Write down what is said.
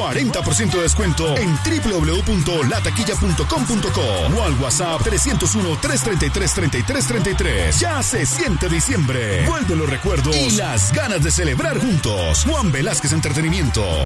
40% de descuento en www.lataquilla.com.co o al WhatsApp 301-333-3333. Ya se siente diciembre. Vuelven los recuerdos y las ganas de celebrar juntos. Juan Velázquez Entretenimiento.